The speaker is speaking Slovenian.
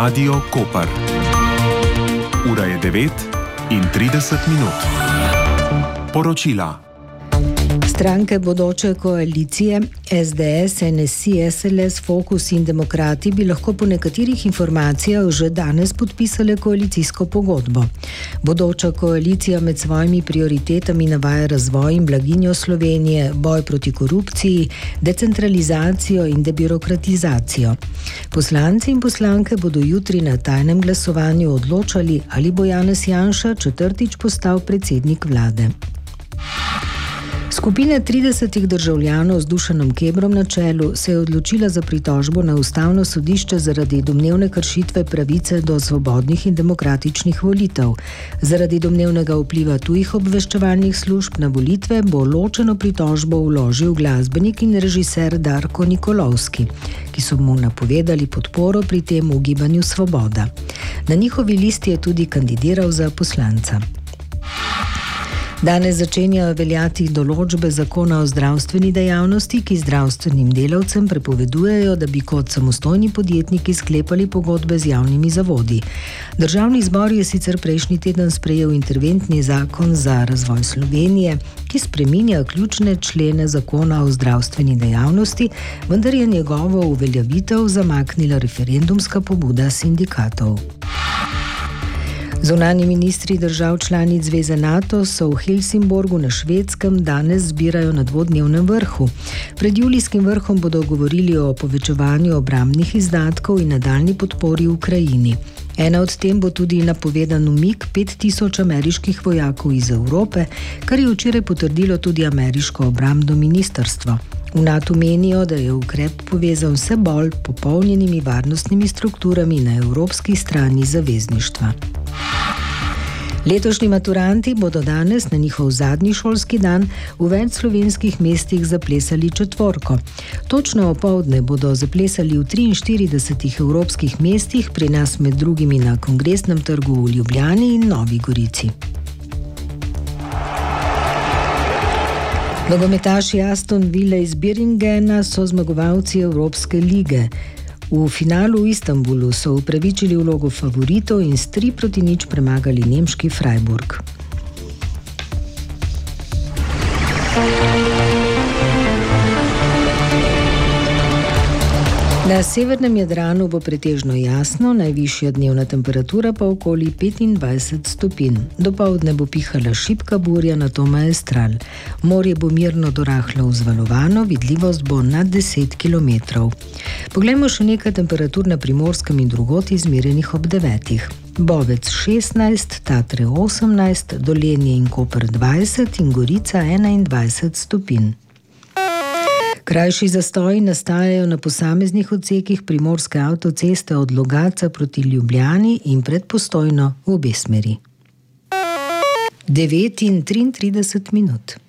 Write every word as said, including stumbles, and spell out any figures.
Radio Koper. Ura je devet in trideset minut. Poročila. Stranke bodoče koalicije S D S, N S I, S L S, Fokus in Demokrati bi lahko po nekaterih informacijah že danes podpisale koalicijsko pogodbo. Bodoča koalicija med svojimi prioritetami navaja razvoj in blaginjo Slovenije, boj proti korupciji, decentralizacijo in debirokratizacijo. Poslanci in poslanke bodo jutri na tajnem glasovanju odločali, ali bo Janez Janša četrtič postal predsednik vlade. Skupina tridesetih državljanov z Dušanom Kebrom na čelu se je odločila za pritožbo na Ustavno sodišče zaradi domnevne kršitve pravice do svobodnih in demokratičnih volitev. Zaradi domnevnega vpliva tujih obveščevalnih služb na volitve bo ločeno pritožbo vložil glasbenik in režiser Darko Nikolovski, ki so mu napovedali podporo pri tem v Gibanju Svoboda. Na njihovi listi je tudi kandidiral za poslanca. Danes začenjajo veljati določbe zakona o zdravstveni dejavnosti, ki zdravstvenim delavcem prepovedujejo, da bi kot samostojni podjetniki sklepali pogodbe z javnimi zavodi. Državni zbor je sicer prejšnji teden sprejel interventni zakon za razvoj Slovenije, ki spreminja ključne člene zakona o zdravstveni dejavnosti, vendar je njegovo uveljavitev zamaknila referendumska pobuda sindikatov. Zunanji ministri držav članic Zveze NATO so v Helsingborgu na Švedskem danes zbirajo na dvodnevnem vrhu. Pred julijskim vrhom bodo govorili o povečevanju obrambnih izdatkov in nadaljnji podpori Ukrajini. Ena od tem bo tudi napovedan umik pet tisoč ameriških vojakov iz Evrope, kar je včeraj potrdilo tudi ameriško obrambno ministrstvo. V NATO menijo, da je ukrep povezan vse bolj popolnjenimi varnostnimi strukturami na evropski strani zavezništva. Letošnji maturanti bodo danes na njihov zadnji šolski dan v več slovenskih mestih zaplesali četvorko. Točno opoldne bodo zaplesali v triinštiridesetih evropskih mestih, pri nas med drugimi na Kongresnem trgu v Ljubljani in Novi Gorici. Nogometaši Aston Ville iz Birmingema so zmagovalci Evropske lige. V finalu v Istanbulu so upravičili vlogo favoritov in s tri proti nič premagali nemški Freiburg. Na severnem Jadranu bo pretežno jasno, najvišja dnevna temperatura pa okoli petindvajset stopinj. Dopoldne bo pihala šibka burja, nato maestral. Morje bo mirno do rahlo vzvalovano, vidljivost bo nad deset kilometrov. Poglejmo še nekaj temperatur na Primorskem in drugod izmerjenih ob devetih. Bovec šestnajst, Tatre osemnajst, Dolenje in Koper dvajset in Gorica enaindvajset stopinj. Krajši zastoji nastajajo na posameznih odsekih primorske avtoceste od Logatca proti Ljubljani in pred Postojno v obe smeri. devet in triintrideset minut.